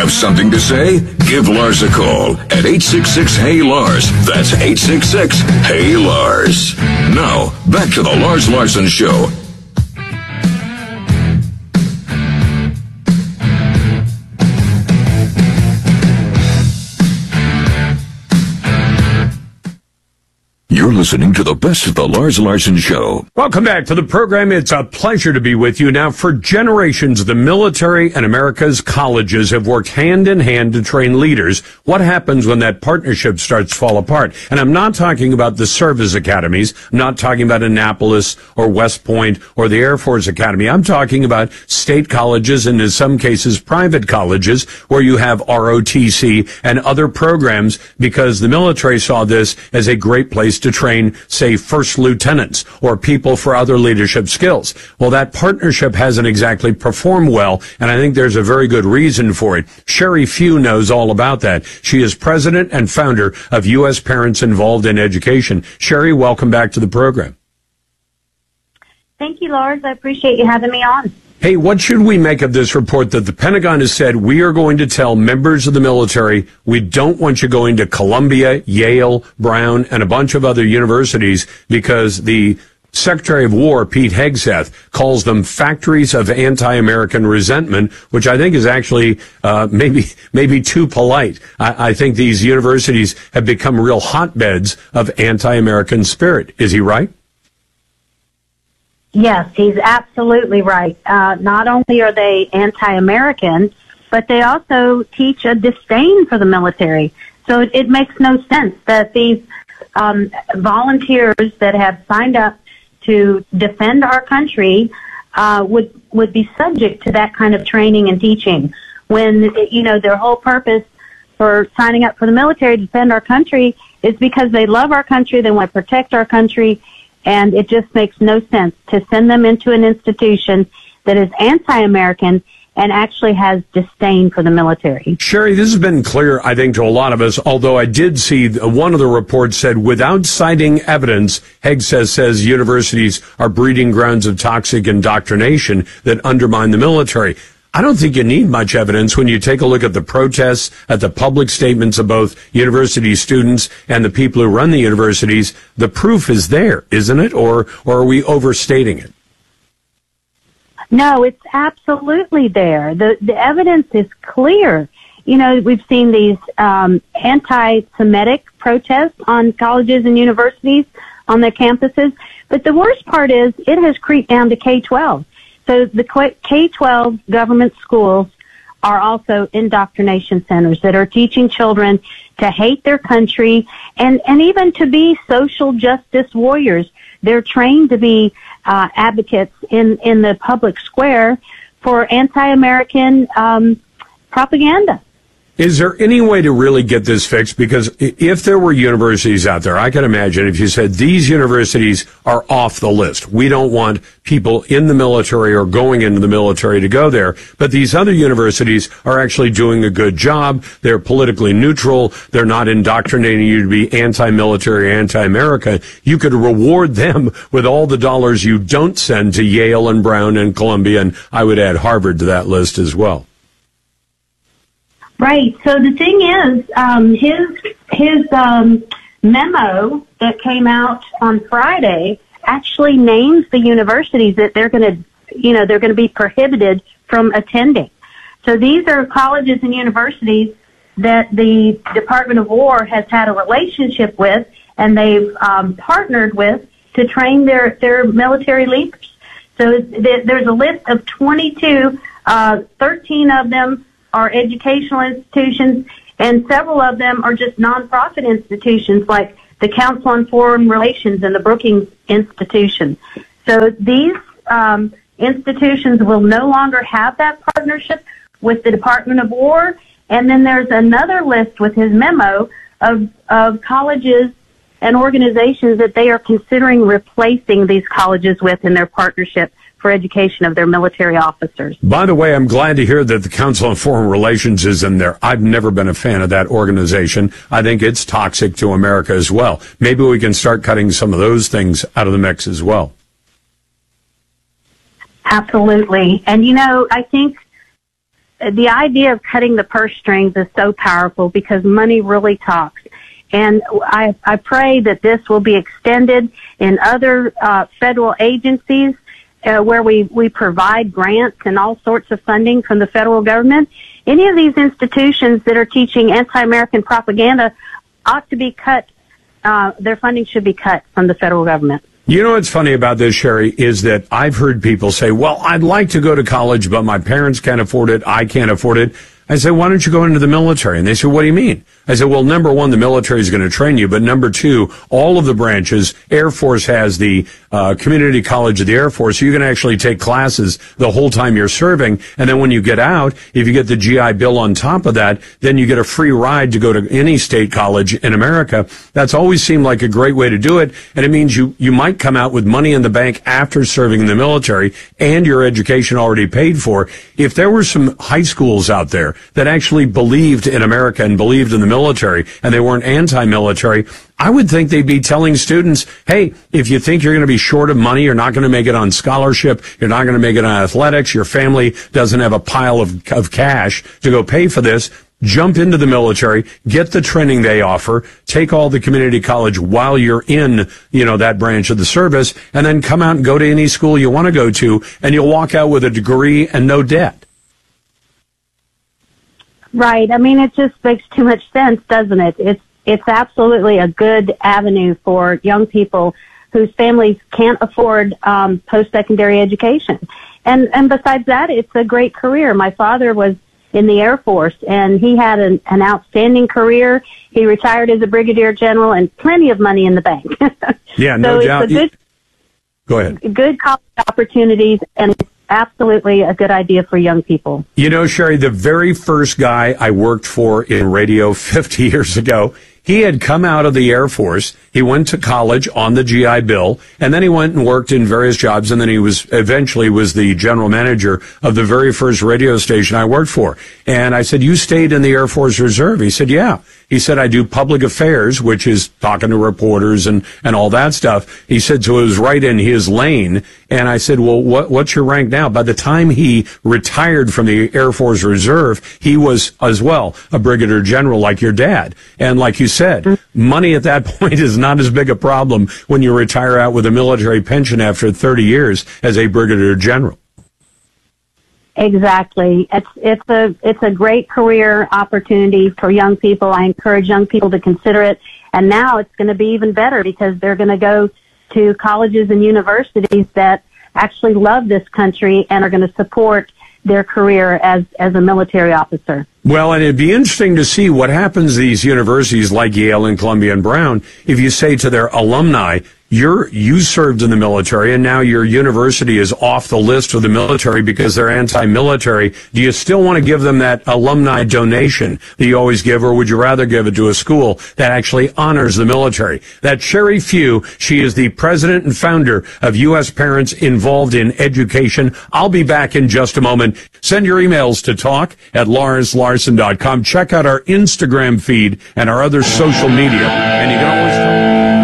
Have something to say? Give Lars a call at 866-HEY-LARS. That's 866-HEY-LARS. Now, back to the Lars Larson Show. You're listening to the best of the Lars Larson Show. Welcome back to the program. It's a pleasure to be with you. Now, for generations, the military and America's colleges have worked hand in hand to train leaders. What happens when that partnership starts to fall apart? And I'm not talking about the service academies. I'm not talking about Annapolis or West Point or the Air Force Academy. I'm talking about state colleges and in some cases private colleges where you have ROTC and other programs because the military saw this as a great place to train, say, first lieutenants or people for other leadership skills. Well, that partnership hasn't exactly performed well, and I think there's a very good reason for it. Sherry Few knows all about that. She is president and founder of U.S. Parents Involved in Education. Sherry, welcome back to the program. Thank you, Lars. I appreciate you having me on. Hey, what should we make of this report that the Pentagon has said we are going to tell members of the military we don't want you going to Columbia, Yale, Brown, and a bunch of other universities because the Secretary of War, Pete Hegseth, calls them factories of anti-American resentment, which I think is actually maybe too polite. I think these universities have become real hotbeds of anti-American spirit. Is he right? Yes, he's absolutely right. Not only are they anti-American, but they also teach a disdain for the military. So it makes no sense that these volunteers that have signed up to defend our country would be subject to that kind of training and teaching when, you know, their whole purpose for signing up for the military to defend our country is because they love our country, they want to protect our country, and it just makes no sense to send them into an institution that is anti-American and actually has disdain for the military. Sherry, this has been clear, I think, to a lot of us, although I did see one of the reports said, without citing evidence, Hegseth says universities are breeding grounds of toxic indoctrination that undermine the military. I don't think you need much evidence when you take a look at the protests, at the public statements of both university students and the people who run the universities. The proof is there, isn't it? Or are we overstating it? No, it's absolutely there. The evidence is clear. You know, we've seen these anti-Semitic protests on colleges and universities on their campuses. But the worst part is it has creeped down to K-12. So the K-12 government schools are also indoctrination centers that are teaching children to hate their country and even to be social justice warriors. They're trained to be advocates in the public square for anti-American propaganda. Is there any way to really get this fixed? Because if there were universities out there, I can imagine if you said these universities are off the list. We don't want people in the military or going into the military to go there. But these other universities are actually doing a good job. They're politically neutral. They're not indoctrinating you to be anti-military, anti-America. You could reward them with all the dollars you don't send to Yale and Brown and Columbia. And I would add Harvard to that list as well. Right. So the thing is, his memo that came out on Friday actually names the universities that they're going to be prohibited from attending. So these are colleges and universities that the Department of War has had a relationship with, and they've partnered with to train their military leaders. So there's a list of 22, 13 of them are educational institutions, and several of them are just nonprofit institutions like the Council on Foreign Relations and the Brookings Institution. So these institutions will no longer have that partnership with the Department of War. And then there's another list with his memo of colleges and organizations that they are considering replacing these colleges with in their partnership for education of their military officers. By the way, I'm glad to hear that the Council on Foreign Relations is in there. I've never been a fan of that organization. I think it's toxic to America as well. Maybe we can start cutting some of those things out of the mix as well. Absolutely. And, you know, I think the idea of cutting the purse strings is so powerful because money really talks. And I pray that this will be extended in other federal agencies where we provide grants and all sorts of funding from the federal government. Any of these institutions that are teaching anti-American propaganda ought to be cut. Their funding should be cut from the federal government. You know what's funny about this, Sherry, is that I've heard people say, well, I'd like to go to college, but my parents can't afford it. I can't afford it. I say, why don't you go into the military? And they say, what do you mean? I said, well, number one, the military is going to train you. But number two, all of the branches, Air Force has the community college of the Air Force. So you can actually take classes the whole time you're serving. And then when you get out, if you get the GI Bill on top of that, then you get a free ride to go to any state college in America. That's always seemed like a great way to do it. And it means you might come out with money in the bank after serving in the military and your education already paid for. If there were some high schools out there that actually believed in America and believed in the military and they weren't anti-military, I would think they'd be telling students, hey, if you think you're going to be short of money, you're not going to make it on scholarship, you're not going to make it on athletics, your family doesn't have a pile of cash to go pay for this, jump into the military, get the training they offer, take all the community college while you're in, that branch of the service, and then come out and go to any school you want to go to, and you'll walk out with a degree and no debt. Right. I mean, it just makes too much sense, doesn't it? It's absolutely a good avenue for young people whose families can't afford post-secondary education. And besides that, it's a great career. My father was in the Air Force, and he had an outstanding career. He retired as a brigadier general and plenty of money in the bank. Yeah, no doubt. Go ahead. Good college opportunities, and it's absolutely a good idea for young people. Sherry, the very first guy I worked for in radio 50 years ago, he had come out of the Air Force. He went to college on the GI Bill, and then he went and worked in various jobs, and then he eventually was the general manager of the very first radio station I worked for. And I said, you stayed in the Air Force Reserve? He said, yeah. He said, I do public affairs, which is talking to reporters and all that stuff. He said, so it was right in his lane. And I said, well, what's your rank now? By the time he retired from the Air Force Reserve, he was as well a brigadier general like your dad. And like you said, money at that point is not as big a problem when you retire out with a military pension after 30 years as a brigadier general. Exactly. It's a great career opportunity for young people. I encourage young people to consider it. And now it's going to be even better because they're going to go to colleges and universities that actually love this country and are going to support their career as a military officer. Well, and it'd be interesting to see what happens to these universities like Yale and Columbia and Brown if you say to their alumni, you served in the military and now your university is off the list of the military because they're anti-military. Do you still want to give them that alumni donation that you always give, or would you rather give it to a school that actually honors the military? That's Sherry Few. She is the president and founder of U.S. Parents Involved in Education. I'll be back in just a moment. Send your emails to talk@LarsLarson.com. Check out our Instagram feed and our other social media. And you can always